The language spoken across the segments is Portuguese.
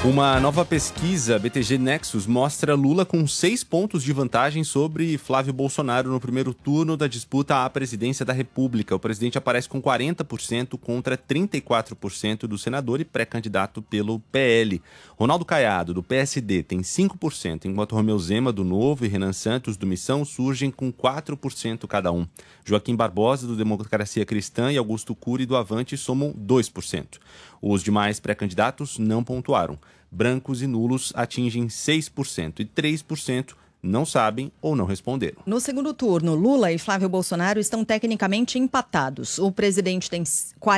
Uma nova pesquisa, BTG Nexus, mostra Lula com 6 pontos de vantagem sobre Flávio Bolsonaro no primeiro turno da disputa à presidência da República. O presidente aparece com 40% contra 34% do senador e pré-candidato pelo PL. Ronaldo Caiado, do PSD, tem 5%, enquanto Romeu Zema, do Novo, e Renan Santos, do Missão, surgem com 4% cada um. Joaquim Barbosa, do Democracia Cristã, e Augusto Cury, do Avante, somam 2%. Os demais pré-candidatos não pontuaram. Brancos e nulos atingem 6% e 3% não sabem ou não responderam. No segundo turno, Lula e Flávio Bolsonaro estão tecnicamente empatados. O presidente tem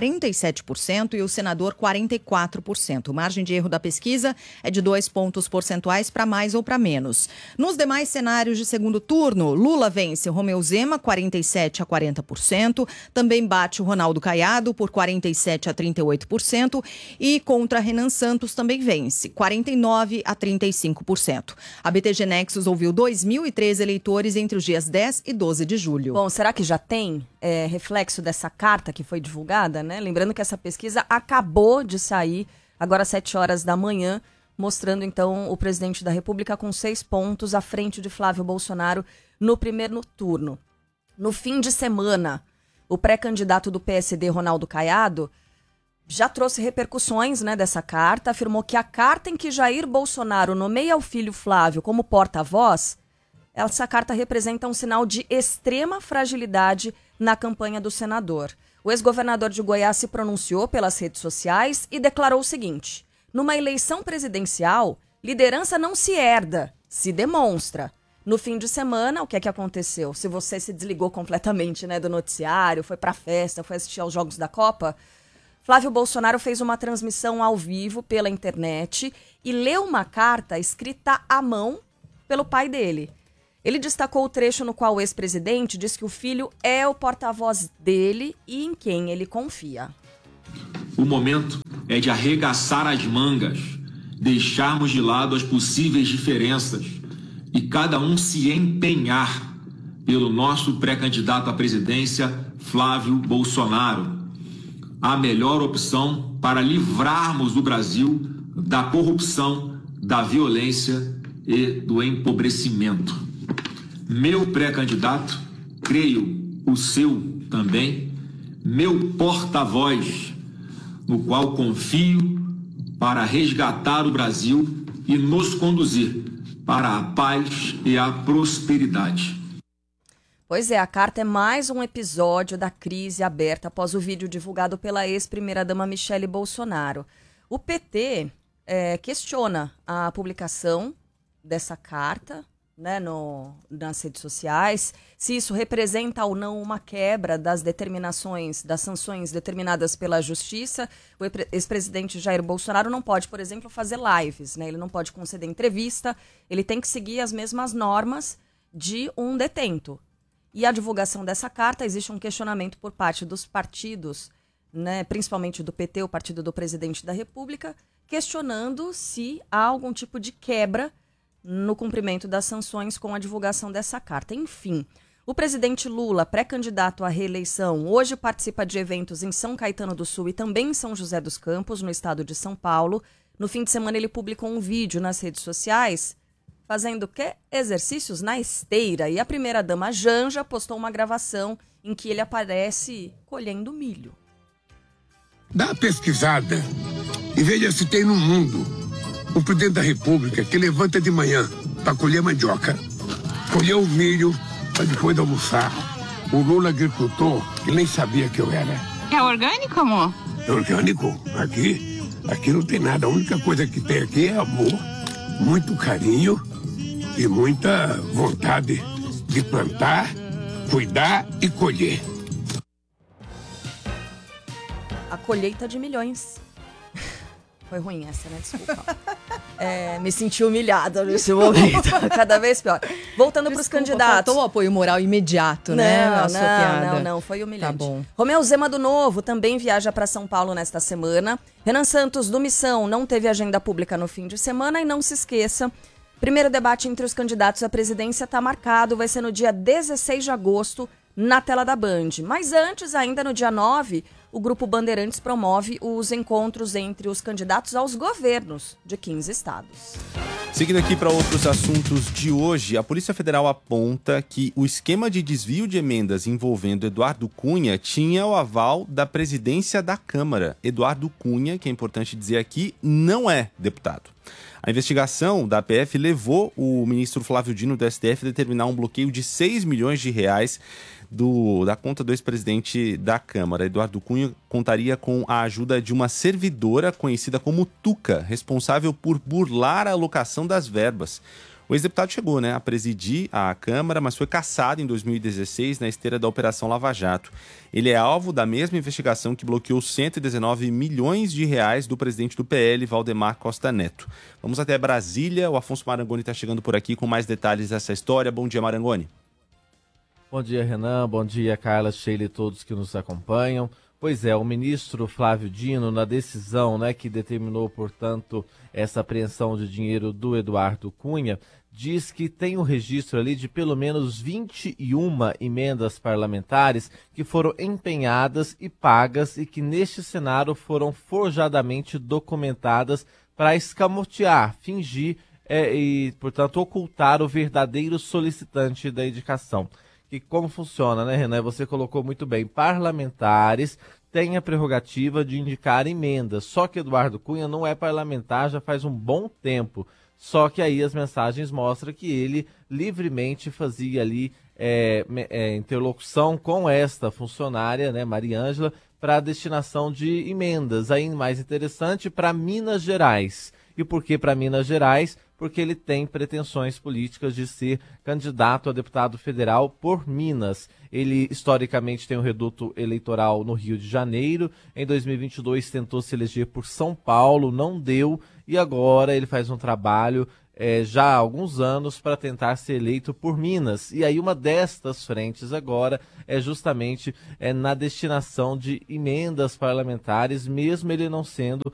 47% e o senador 44%. A margem de erro da pesquisa é de 2 pontos percentuais para mais ou para menos. Nos demais cenários de segundo turno, Lula vence Romeu Zema, 47% a 40%. Também bate o Ronaldo Caiado por 47% a 38%. E contra Renan Santos também vence, 49% a 35%. A BTG Nexus ouviu 2.003 eleitores entre os dias 10 e 12 de julho. Bom, será que já tem reflexo dessa carta que foi divulgada, né? Lembrando que essa pesquisa acabou de sair, agora às 7 horas da manhã, mostrando então o presidente da República com 6 pontos à frente de Flávio Bolsonaro no primeiro turno. No fim de semana, o pré-candidato do PSD, Ronaldo Caiado, já trouxe repercussões, né, dessa carta, afirmou que a carta em que Jair Bolsonaro nomeia o filho Flávio como porta-voz, essa carta representa um sinal de extrema fragilidade na campanha do senador. O ex-governador de Goiás se pronunciou pelas redes sociais e declarou o seguinte: numa eleição presidencial, liderança não se herda, se demonstra. No fim de semana, o que é que aconteceu? Se você se desligou completamente, né, do noticiário, foi pra festa, foi assistir aos Jogos da Copa, Flávio Bolsonaro fez uma transmissão ao vivo pela internet e leu uma carta escrita à mão pelo pai dele. Ele destacou o trecho no qual o ex-presidente diz que o filho é o porta-voz dele e em quem ele confia. O momento é de arregaçar as mangas, deixarmos de lado as possíveis diferenças e cada um se empenhar pelo nosso pré-candidato à presidência, Flávio Bolsonaro. A melhor opção para livrarmos o Brasil da corrupção, da violência e do empobrecimento. Meu pré-candidato, creio o seu também, meu porta-voz, no qual confio para resgatar o Brasil e nos conduzir para a paz e a prosperidade. Pois é, a carta é mais um episódio da crise aberta após o vídeo divulgado pela ex-primeira-dama Michele Bolsonaro. O PT questiona a publicação dessa carta, né, nas redes sociais, se isso representa ou não uma quebra das determinações, das sanções determinadas pela Justiça. O ex-presidente Jair Bolsonaro não pode, por exemplo, fazer lives, né? Ele não pode conceder entrevista, ele tem que seguir as mesmas normas de um detento. E a divulgação dessa carta, existe um questionamento por parte dos partidos, né, principalmente do PT, o partido do presidente da República, questionando se há algum tipo de quebra no cumprimento das sanções com a divulgação dessa carta. Enfim, o presidente Lula, pré-candidato à reeleição, hoje participa de eventos em São Caetano do Sul e também em São José dos Campos, no estado de São Paulo. No fim de semana ele publicou um vídeo nas redes sociais fazendo o quê? Exercícios na esteira. E a primeira-dama Janja postou uma gravação em que ele aparece colhendo milho. Dá uma pesquisada e veja se tem no mundo um presidente da República que levanta de manhã para colher mandioca, colher o milho para depois de almoçar. O Lula agricultor, ele nem sabia que eu era. É orgânico, amor? É orgânico? Aqui não tem nada. A única coisa que tem aqui é amor, muito carinho e muita vontade de plantar, cuidar e colher. A colheita de milhões. Foi ruim essa, né? Desculpa. Me senti humilhada nesse momento. Cada vez pior. Voltando para os candidatos. Faltou o apoio moral imediato, né? Não, foi humilhante. Tá bom. Romeu Zema do Novo também viaja para São Paulo nesta semana. Renan Santos do Missão não teve agenda pública no fim de semana e não se esqueça, primeiro debate entre os candidatos à presidência está marcado, vai ser no dia 16 de agosto, na tela da Band. Mas antes, ainda no dia 9, o Grupo Bandeirantes promove os encontros entre os candidatos aos governos de 15 estados. Seguindo aqui para outros assuntos de hoje, a Polícia Federal aponta que o esquema de desvio de emendas envolvendo Eduardo Cunha tinha o aval da presidência da Câmara. Eduardo Cunha, que é importante dizer aqui, não é deputado. A investigação da PF levou o ministro Flávio Dino do STF a determinar um bloqueio de 6 milhões de reais da conta do ex-presidente da Câmara. Eduardo Cunha contaria com a ajuda de uma servidora conhecida como Tuca, responsável por burlar a alocação das verbas. O ex-deputado chegou a presidir a Câmara, mas foi cassado em 2016 na esteira da Operação Lava Jato. Ele é alvo da mesma investigação que bloqueou 119 milhões de reais do presidente do PL, Valdemar Costa Neto. Vamos até Brasília. O Afonso Marangoni está chegando por aqui com mais detalhes dessa história. Bom dia, Marangoni. Bom dia, Renan. Bom dia, Carla, Sheila e todos que nos acompanham. Pois é, o ministro Flávio Dino, na decisão que determinou, portanto, essa apreensão de dinheiro do Eduardo Cunha, diz que tem um registro ali de pelo menos 21 emendas parlamentares que foram empenhadas e pagas e que neste cenário foram forjadamente documentadas para escamotear, fingir e, portanto, ocultar o verdadeiro solicitante da indicação. Que como funciona, Renan? Você colocou muito bem. Parlamentares têm a prerrogativa de indicar emendas. Só que Eduardo Cunha não é parlamentar já faz um bom tempo. Só que aí as mensagens mostram que ele livremente fazia ali interlocução com esta funcionária, Mariângela, para a destinação de emendas. Aí, mais interessante, para Minas Gerais. E por que para Minas Gerais? Porque ele tem pretensões políticas de ser candidato a deputado federal por Minas. Ele, historicamente, tem um reduto eleitoral no Rio de Janeiro. Em 2022, tentou se eleger por São Paulo, não deu. E agora ele faz um trabalho já há alguns anos para tentar ser eleito por Minas. E aí uma destas frentes agora é justamente na destinação de emendas parlamentares, mesmo ele não sendo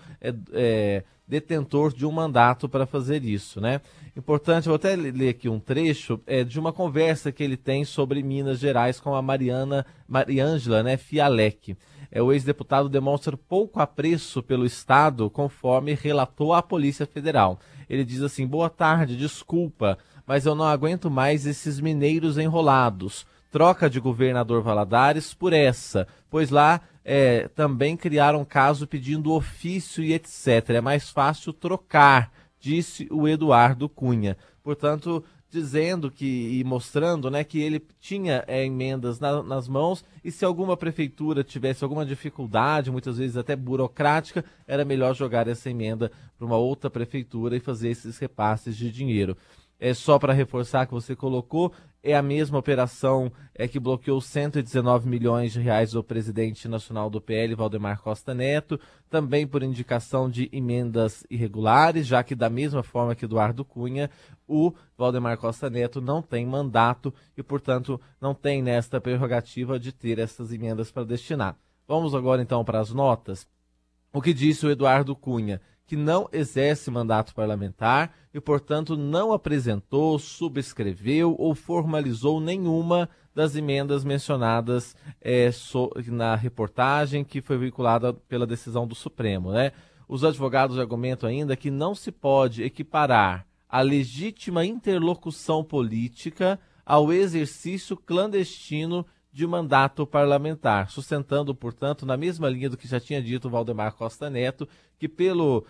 detentor de um mandato para fazer isso, Importante, vou até ler aqui um trecho de uma conversa que ele tem sobre Minas Gerais com a Mariângela Fialec. O ex-deputado demonstra pouco apreço pelo Estado, conforme relatou à Polícia Federal. Ele diz assim: boa tarde, desculpa, mas eu não aguento mais esses mineiros enrolados. Troca de governador Valadares por essa, pois lá também criaram caso pedindo ofício e etc. É mais fácil trocar, disse o Eduardo Cunha. Portanto, dizendo e mostrando que ele tinha emendas nas mãos e se alguma prefeitura tivesse alguma dificuldade, muitas vezes até burocrática, era melhor jogar essa emenda para uma outra prefeitura e fazer esses repasses de dinheiro. Só para reforçar que você colocou, é a mesma operação que bloqueou 119 milhões de reais do presidente nacional do PL, Valdemar Costa Neto, também por indicação de emendas irregulares, já que da mesma forma que Eduardo Cunha, o Valdemar Costa Neto não tem mandato e, portanto, não tem nesta prerrogativa de ter essas emendas para destinar. Vamos agora então para as notas. O que disse o Eduardo Cunha? Que não exerce mandato parlamentar e, portanto, não apresentou, subscreveu ou formalizou nenhuma das emendas mencionadas na reportagem que foi veiculada pela decisão do Supremo. Os advogados argumentam ainda que não se pode equiparar a legítima interlocução política ao exercício clandestino de mandato parlamentar, sustentando, portanto, na mesma linha do que já tinha dito Valdemar Costa Neto, que pelo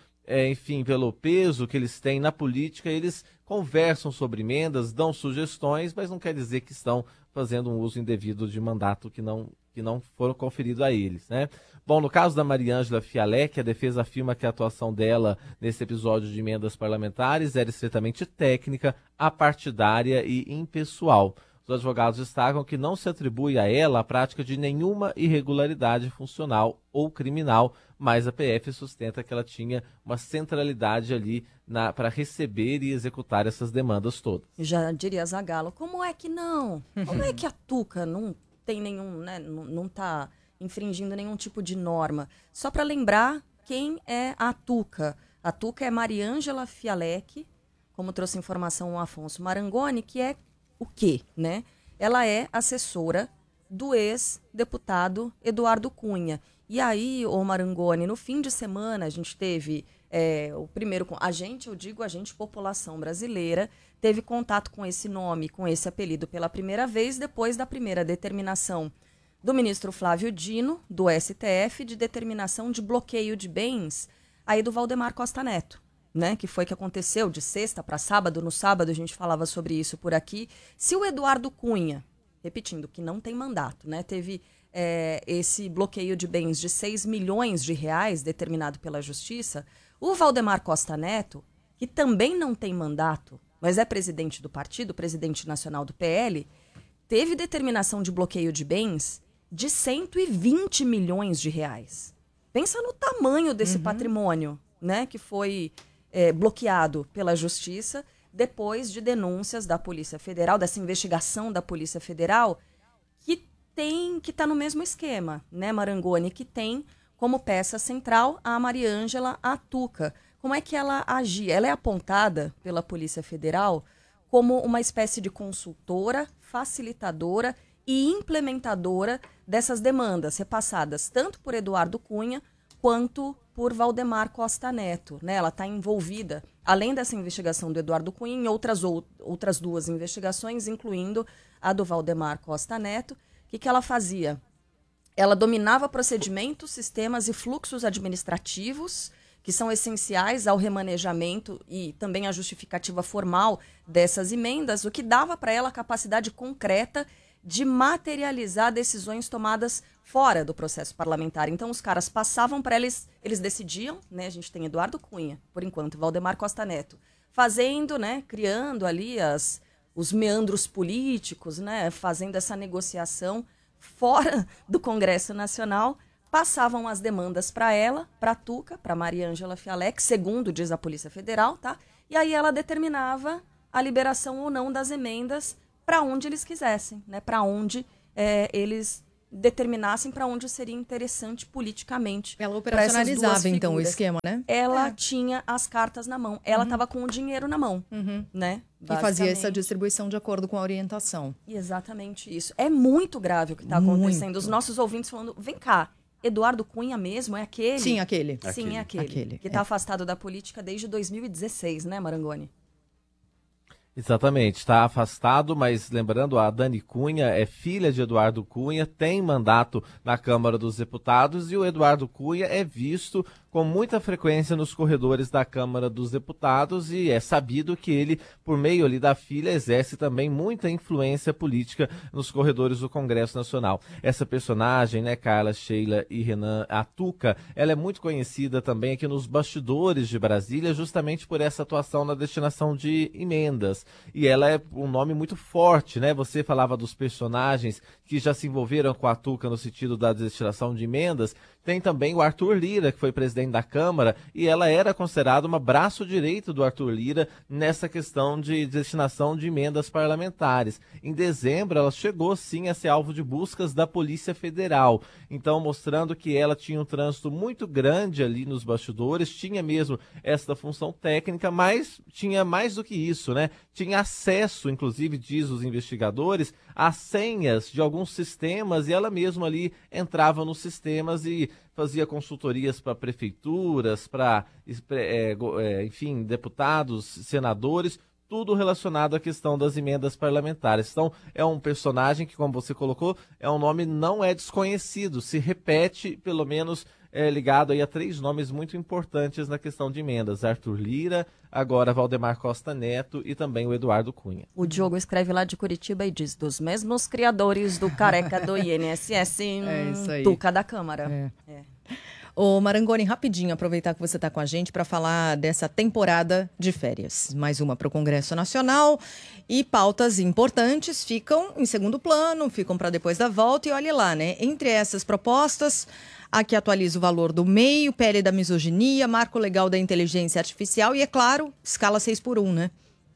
peso que eles têm na política, eles conversam sobre emendas, dão sugestões, mas não quer dizer que estão fazendo um uso indevido de mandato que não foram conferidos a eles, Bom, no caso da Mariângela Fialec, a defesa afirma que a atuação dela nesse episódio de emendas parlamentares era estritamente técnica, apartidária e impessoal. Os advogados destacam que não se atribui a ela a prática de nenhuma irregularidade funcional ou criminal, mas a PF sustenta que ela tinha uma centralidade ali para receber e executar essas demandas todas. Já diria Zagalo, como é que não? Como é que a Tuca não tem nenhum, não está infringindo nenhum tipo de norma? Só para lembrar quem é a Tuca. A Tuca é Mariângela Fialec, como trouxe informação o Afonso Marangoni, que é o quê, Ela é assessora do ex-deputado Eduardo Cunha. E aí, ô Marangoni, no fim de semana a gente teve o primeiro... A gente população brasileira, teve contato com esse nome, com esse apelido pela primeira vez, depois da primeira determinação do ministro Flávio Dino, do STF, de determinação de bloqueio de bens aí do Valdemar Costa Neto, né? Que foi que aconteceu de sexta para sábado. No sábado a gente falava sobre isso por aqui. Se o Eduardo Cunha, repetindo, que não tem mandato, né? Teve esse bloqueio de bens de 6 milhões de reais determinado pela Justiça, o Valdemar Costa Neto, que também não tem mandato, mas é presidente do partido, presidente nacional do PL, teve determinação de bloqueio de bens de 120 milhões de reais. Pensa no tamanho desse patrimônio, né, que foi bloqueado pela Justiça depois de denúncias da Polícia Federal, dessa investigação da Polícia Federal, que está no mesmo esquema, né, Marangoni, que tem como peça central a Mariângela Atuca. Como é que ela agia? Ela é apontada pela Polícia Federal como uma espécie de consultora, facilitadora e implementadora dessas demandas repassadas tanto por Eduardo Cunha quanto por Valdemar Costa Neto, né? Ela está envolvida, além dessa investigação do Eduardo Cunha, em outras duas investigações, incluindo a do Valdemar Costa Neto. O que ela fazia? Ela dominava procedimentos, sistemas e fluxos administrativos que são essenciais ao remanejamento e também à justificativa formal dessas emendas, o que dava para ela a capacidade concreta de materializar decisões tomadas fora do processo parlamentar. Então, os caras passavam para eles decidiam, né? A gente tem Eduardo Cunha, por enquanto, Valdemar Costa Neto, fazendo, né? Criando ali os meandros políticos, né? Fazendo essa negociação fora do Congresso Nacional, passavam as demandas para ela, para a Tuca, para Mariângela Fialec, segundo diz a Polícia Federal, tá? E aí ela determinava a liberação ou não das emendas para onde eles quisessem, né? Para onde eles determinassem, para onde seria interessante politicamente. Ela operacionalizava então o esquema, né? Ela tinha as cartas na mão, ela estava com o dinheiro na mão, né? E fazia essa distribuição de acordo com a orientação. Exatamente isso. É muito grave o que está acontecendo. Os nossos ouvintes falando, vem cá, Eduardo Cunha mesmo é aquele? Sim, aquele. Sim, aquele. Que está afastado da política desde 2016, né, Marangoni? Exatamente, está afastado, mas lembrando, a Dani Cunha é filha de Eduardo Cunha, tem mandato na Câmara dos Deputados e o Eduardo Cunha é visto com muita frequência nos corredores da Câmara dos Deputados e é sabido que ele, por meio ali da filha, exerce também muita influência política nos corredores do Congresso Nacional. Essa personagem, né, Carla, Sheila e Renan Atuca, ela é muito conhecida também aqui nos bastidores de Brasília, justamente por essa atuação na destinação de emendas. E ela é um nome muito forte, né? Você falava dos personagens que já se envolveram com a Tuca no sentido da destinação de emendas. Tem também o Arthur Lira, que foi presidente da Câmara, e ela era considerada uma braço direito do Arthur Lira nessa questão de destinação de emendas parlamentares. Em dezembro, ela chegou sim a ser alvo de buscas da Polícia Federal. Então, mostrando que ela tinha um trânsito muito grande ali nos bastidores, tinha mesmo essa função técnica, mas tinha mais do que isso, né? Tinha acesso, inclusive, diz os investigadores, a senhas de alguns sistemas, e ela mesma ali entrava nos sistemas e fazia consultorias para prefeituras, para, enfim, deputados, senadores, tudo relacionado à questão das emendas parlamentares. Então, é um personagem que, como você colocou, é um nome não é desconhecido, se repete, pelo menos, ligado aí a 3 nomes muito importantes na questão de emendas: Arthur Lira, agora Valdemar Costa Neto e também o Eduardo Cunha. O Diogo escreve lá de Curitiba e diz: dos mesmos criadores do careca do INSS, Tuca da Câmara. Ô Marangoni, rapidinho, aproveitar que você está com a gente para falar dessa temporada de férias. Mais uma para o Congresso Nacional e pautas importantes ficam em segundo plano, ficam para depois da volta e olhe lá, né? Entre essas propostas, a que atualiza o valor do MEI, o PL da misoginia, marco legal da inteligência artificial e, é claro, escala 6x1, né?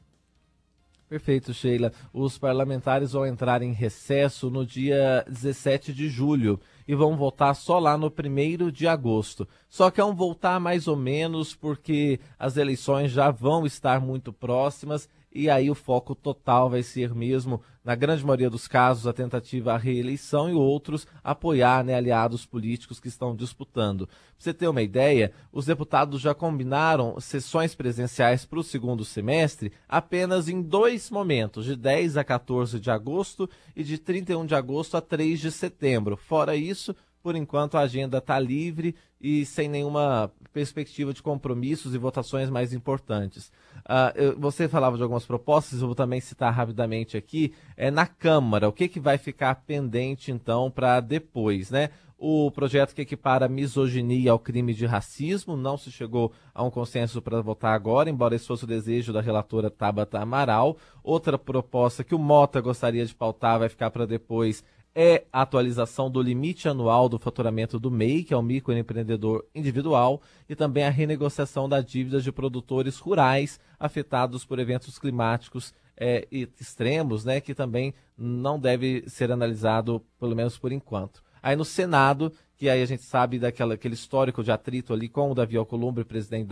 Perfeito, Sheila. Os parlamentares vão entrar em recesso no dia 17 de julho e vão voltar só lá no 1º de agosto. Só que é um voltar mais ou menos porque as eleições já vão estar muito próximas. e aí o foco total vai ser mesmo, na grande maioria dos casos, a tentativa à reeleição e outros apoiar, né, aliados políticos que estão disputando. Para você ter uma ideia, os deputados já combinaram sessões presenciais para o segundo semestre apenas em 2 momentos, de 10 a 14 de agosto e de 31 de agosto a 3 de setembro. Fora isso, por enquanto a agenda está livre e sem nenhuma perspectiva de compromissos e votações mais importantes. Você falava de algumas propostas, eu vou também citar rapidamente aqui. Na Câmara, o que vai ficar pendente então para depois, né? O projeto que equipara a misoginia ao crime de racismo, não se chegou a um consenso para votar agora, embora esse fosse o desejo da relatora Tabata Amaral. Outra proposta que o Mota gostaria de pautar vai ficar para depois é a atualização do limite anual do faturamento do MEI, que é o microempreendedor individual, e também a renegociação da dívida de produtores rurais afetados por eventos climáticos extremos, né, que também não deve ser analisado, pelo menos por enquanto. Aí no Senado, que aí a gente sabe daquele histórico de atrito ali com o Davi Alcolumbre, presidente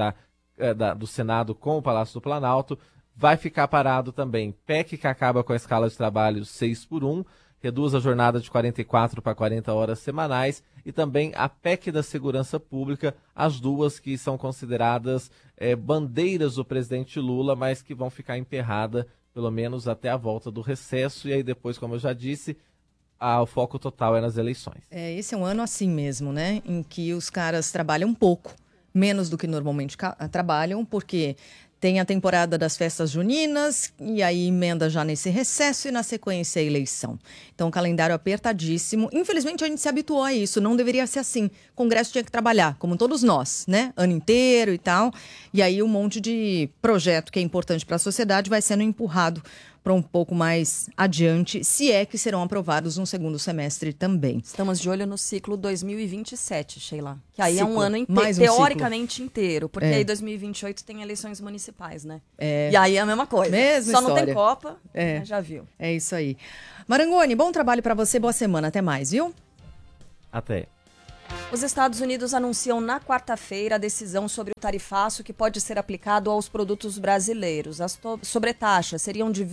do Senado, com o Palácio do Planalto, vai ficar parado também PEC, que acaba com a escala de trabalho 6x1, reduz a jornada de 44 para 40 horas semanais, e também a PEC da Segurança Pública, as duas que são consideradas bandeiras do presidente Lula, mas que vão ficar emperradas pelo menos até a volta do recesso, e aí depois, como eu já disse, o foco total é nas eleições. Esse é um ano assim mesmo, né? Em que os caras trabalham um pouco, menos do que normalmente trabalham, porque tem a temporada das festas juninas e aí emenda já nesse recesso e na sequência a eleição. Então, calendário apertadíssimo. Infelizmente, a gente se habituou a isso. Não deveria ser assim. O Congresso tinha que trabalhar, como todos nós, né? Ano inteiro e tal. E aí um monte de projeto que é importante para a sociedade vai sendo empurrado para um pouco mais adiante, se é que serão aprovados no segundo semestre também. Estamos de olho no ciclo 2027, Sheila. Que aí Ciclo. É um ano teoricamente inteiro, porque aí 2028 tem eleições municipais, né? E aí é a mesma coisa. Mesma Só história. não tem Copa, já viu. É isso aí. Marangoni, bom trabalho para você, boa semana. Até mais, viu? Até. Os Estados Unidos anunciam na quarta-feira a decisão sobre o tarifaço que pode ser aplicado aos produtos brasileiros. As sobretaxas seriam de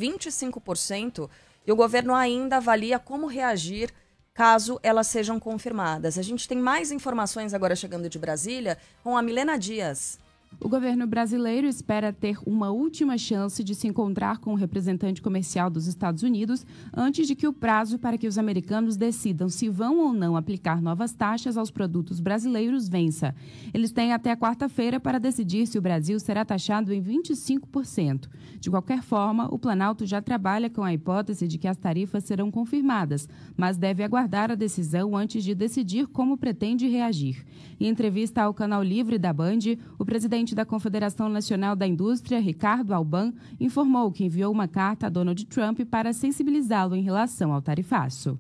25% e o governo ainda avalia como reagir caso elas sejam confirmadas. A gente tem mais informações agora chegando de Brasília com a Milena Dias. O governo brasileiro espera ter uma última chance de se encontrar com o representante comercial dos Estados Unidos antes de que o prazo para que os americanos decidam se vão ou não aplicar novas taxas aos produtos brasileiros vença. Eles têm até a quarta-feira para decidir se o Brasil será taxado em 25%. De qualquer forma, o Planalto já trabalha com a hipótese de que as tarifas serão confirmadas, mas deve aguardar a decisão antes de decidir como pretende reagir. Em entrevista ao Canal Livre da Band, o presidente da Confederação Nacional da Indústria, Ricardo Alban, informou que enviou uma carta a Donald Trump para sensibilizá-lo em relação ao tarifaço.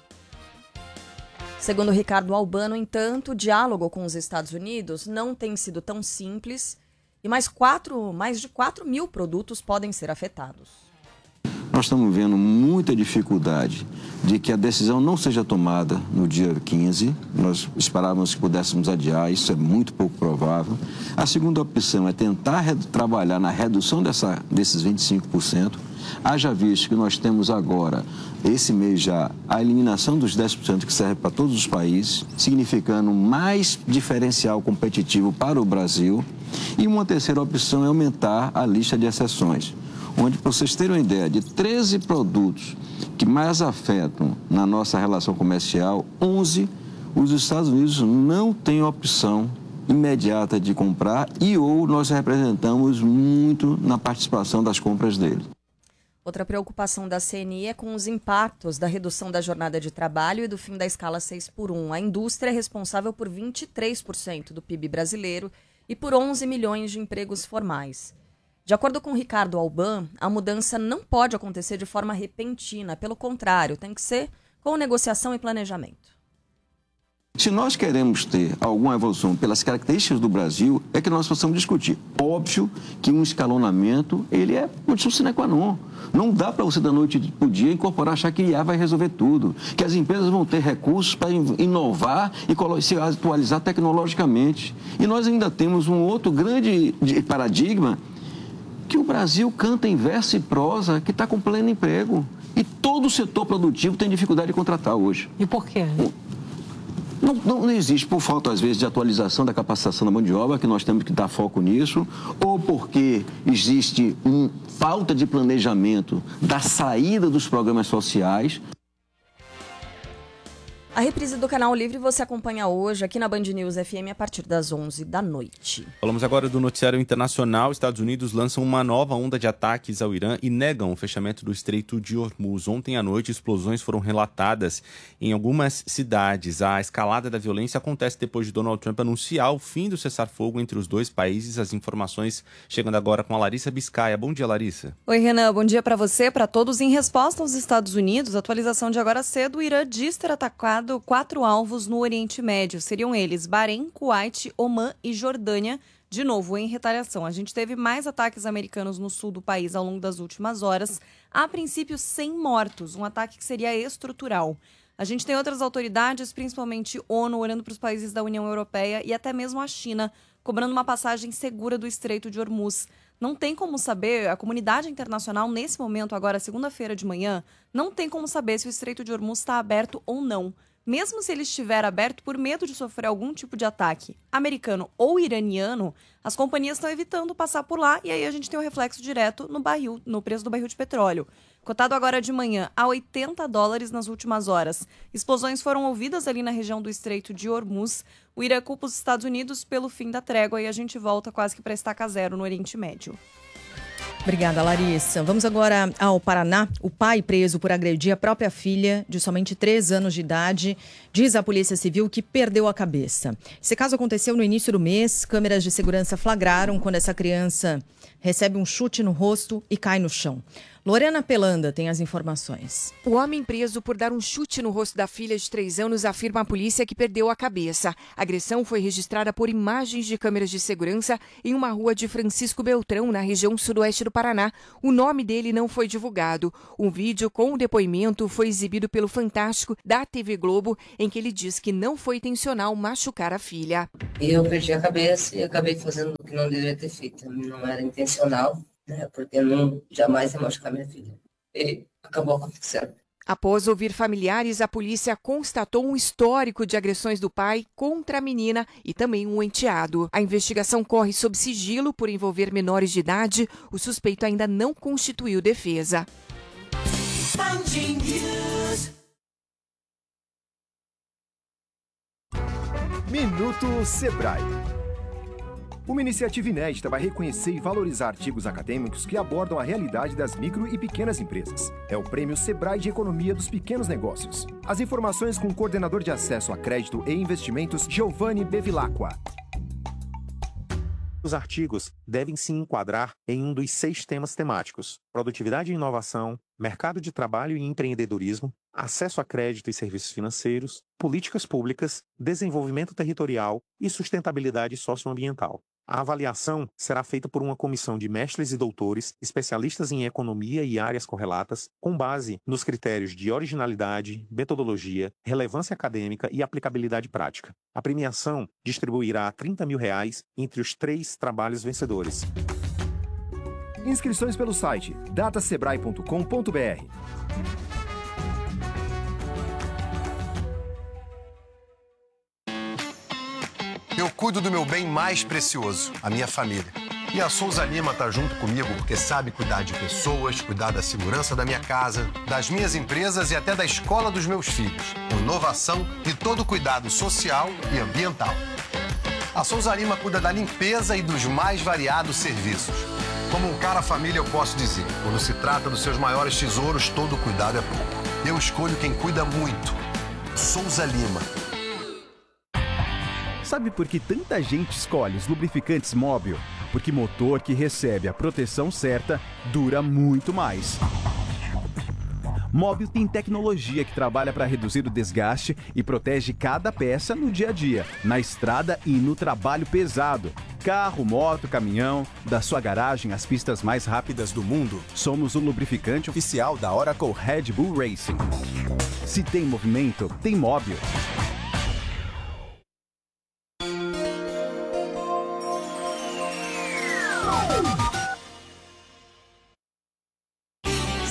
Segundo Ricardo Alban, no entanto, o diálogo com os Estados Unidos não tem sido tão simples e mais de 4 mil produtos podem ser afetados. Nós estamos vendo muita dificuldade de que a decisão não seja tomada no dia 15. Nós esperávamos que pudéssemos adiar, isso é muito pouco provável. A segunda opção é tentar trabalhar na redução desses 25%. Haja visto que nós temos agora, esse mês já, a eliminação dos 10% que serve para todos os países, significando mais diferencial competitivo para o Brasil. E uma terceira opção é aumentar a lista de exceções, onde, para vocês terem uma ideia, de 13 produtos que mais afetam na nossa relação comercial, 11, os Estados Unidos não têm opção imediata de comprar ou nós representamos muito na participação das compras dele. Outra preocupação da CNI é com os impactos da redução da jornada de trabalho e do fim da escala 6x1. A indústria é responsável por 23% do PIB brasileiro e por 11 milhões de empregos formais. De acordo com Ricardo Alban, a mudança não pode acontecer de forma repentina. Pelo contrário, tem que ser com negociação e planejamento. Se nós queremos ter alguma evolução pelas características do Brasil, é que nós possamos discutir. Óbvio que um escalonamento, ele é condição sine qua non. Não dá para você da noite para o dia incorporar, achar que IA vai resolver tudo. Que as empresas vão ter recursos para inovar e se atualizar tecnologicamente. E nós ainda temos um outro grande paradigma, que o Brasil canta em verso e prosa que está com pleno emprego. E todo o setor produtivo tem dificuldade de contratar hoje. E por quê? Não existe por falta, às vezes, de atualização da capacitação da mão de obra, que nós temos que dar foco nisso, ou porque existe falta de planejamento da saída dos programas sociais. A reprise do Canal Livre você acompanha hoje aqui na Band News FM a partir das 11 da noite. Falamos agora do noticiário internacional. Estados Unidos lançam uma nova onda de ataques ao Irã e negam o fechamento do Estreito de Hormuz. Ontem à noite, explosões foram relatadas em algumas cidades. A escalada da violência acontece depois de Donald Trump anunciar o fim do cessar-fogo entre os dois países. As informações chegando agora com a Larissa Biscaia. Bom dia, Larissa. Oi, Renan. Bom dia para você, para todos. Em resposta aos Estados Unidos, atualização de agora cedo, o Irã diz ter atacado 4 alvos no Oriente Médio. Seriam eles Bahrein, Kuwait, Omã e Jordânia. De novo, em retaliação. A gente teve mais ataques americanos no sul do país ao longo das últimas horas. A princípio, sem mortos. Um ataque que seria estrutural. A gente tem outras autoridades, principalmente ONU, olhando para os países da União Europeia e até mesmo a China, cobrando uma passagem segura do Estreito de Hormuz. Não tem como saber, a comunidade internacional, nesse momento, agora segunda-feira de manhã, não tem como saber se o Estreito de Hormuz está aberto ou não. Mesmo se ele estiver aberto por medo de sofrer algum tipo de ataque americano ou iraniano, as companhias estão evitando passar por lá e aí a gente tem um reflexo direto no preço do barril de petróleo. Cotado agora de manhã a $80 nas últimas horas. Explosões foram ouvidas ali na região do Estreito de Hormuz. O Irã culpa os Estados Unidos pelo fim da trégua e a gente volta quase que para estaca zero no Oriente Médio. Obrigada, Larissa. Vamos agora ao Paraná. O pai preso por agredir a própria filha, de somente 3 anos de idade, diz à Polícia Civil que perdeu a cabeça. Esse caso aconteceu no início do mês. Câmeras de segurança flagraram quando essa criança recebe um chute no rosto e cai no chão. Lorena Pelanda tem as informações. O homem preso por dar um chute no rosto da filha de 3 anos afirma à polícia que perdeu a cabeça. A agressão foi registrada por imagens de câmeras de segurança em uma rua de Francisco Beltrão, na região sudoeste do Paraná. O nome dele não foi divulgado. Um vídeo com o depoimento foi exibido pelo Fantástico da TV Globo, em que ele diz que não foi intencional machucar a filha. Eu perdi a cabeça e acabei fazendo o que não deveria ter feito. Não era intencional. Porque eu jamais ia machucar minha filha. E acabou acontecendo. Após ouvir familiares, a polícia constatou um histórico de agressões do pai contra a menina e também um enteado. A investigação corre sob sigilo por envolver menores de idade. O suspeito ainda não constituiu defesa. Minuto Sebrae. Uma iniciativa inédita vai reconhecer e valorizar artigos acadêmicos que abordam a realidade das micro e pequenas empresas. É o Prêmio Sebrae de Economia dos Pequenos Negócios. As informações com o coordenador de acesso a crédito e investimentos, Giovanni Bevilacqua. Os artigos devem se enquadrar em um dos 6 temas temáticos: produtividade e inovação, mercado de trabalho e empreendedorismo, acesso a crédito e serviços financeiros, políticas públicas, desenvolvimento territorial e sustentabilidade socioambiental. A avaliação será feita por uma comissão de mestres e doutores, especialistas em economia e áreas correlatas, com base nos critérios de originalidade, metodologia, relevância acadêmica e aplicabilidade prática. A premiação distribuirá R$30 mil entre os 3 trabalhos vencedores. Inscrições pelo site datasebrae.com.br. Eu cuido do meu bem mais precioso, a minha família. E a Souza Lima tá junto comigo porque sabe cuidar de pessoas, cuidar da segurança da minha casa, das minhas empresas e até da escola dos meus filhos. Com inovação e todo cuidado social e ambiental. A Souza Lima cuida da limpeza e dos mais variados serviços. Como um cara família, eu posso dizer, quando se trata dos seus maiores tesouros, todo cuidado é pouco. Eu escolho quem cuida muito. Souza Lima. Sabe por que tanta gente escolhe os lubrificantes Móbil? Porque motor que recebe a proteção certa dura muito mais. Móbil tem tecnologia que trabalha para reduzir o desgaste e protege cada peça no dia a dia, na estrada e no trabalho pesado. Carro, moto, caminhão, da sua garagem às pistas mais rápidas do mundo, somos o lubrificante oficial da Oracle Red Bull Racing. Se tem movimento, tem Móbil.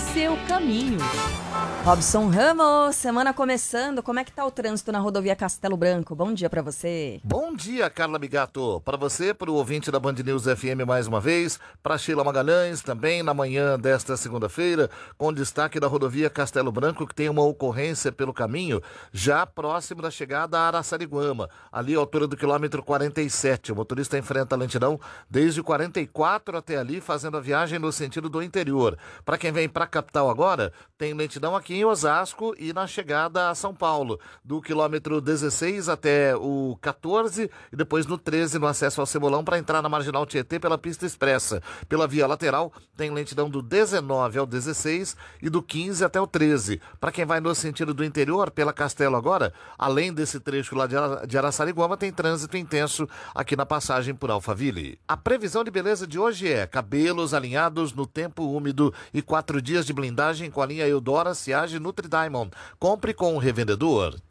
seu caminho. Robson Ramos, semana começando, como é que tá o trânsito na rodovia Castelo Branco? Bom dia pra você. Bom dia, Carla Bigato. Para você, para o ouvinte da Band News FM mais uma vez, para Sheila Magalhães também na manhã desta segunda-feira, com destaque da rodovia Castelo Branco, que tem uma ocorrência pelo caminho, já próximo da chegada a Araçariguama, ali à altura do quilômetro 47. O motorista enfrenta a lentidão desde o 44 até ali, fazendo a viagem no sentido do interior. Para quem vem para a capital agora, tem lentidão aqui em Osasco e na chegada a São Paulo, do quilômetro 16 até o 14 e depois no 13 no acesso ao Cebolão para entrar na Marginal Tietê pela pista expressa. Pela via lateral tem lentidão do 19 ao 16 e do 15 até o 13. Para quem vai no sentido do interior, pela Castelo agora, além desse trecho lá de Araçariguama, tem trânsito intenso aqui na passagem por Alphaville. A previsão de beleza de hoje é cabelos alinhados no tempo úmido e 4 dias de blindagem com a linha Eudora, Siage, Nutri Diamond. Compre com o revendedor.